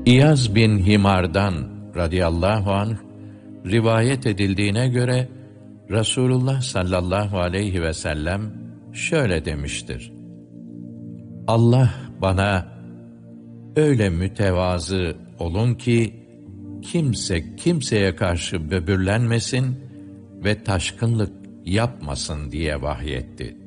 İyaz bin Himar'dan radıyallahu anh rivayet edildiğine göre Resulullah sallallahu aleyhi ve sellem şöyle demiştir: Allah bana öyle mütevazı olun ki kimse kimseye karşı böbürlenmesin ve taşkınlık yapmasın diye vahyetti.